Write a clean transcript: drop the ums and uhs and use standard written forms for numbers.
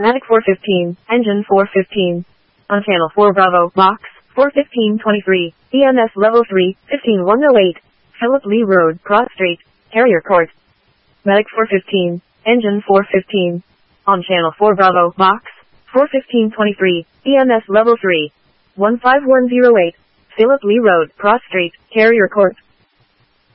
Medic 415, engine 415. On channel 4 Bravo, box 41523, EMS level 3, 15108, Philip Lee Road, Cross Street, Carrier Court. Medic 415, engine 415. On channel 4 Bravo, box 41523, EMS level 3, 15108, Philip Lee Road, Cross Street, Carrier Court.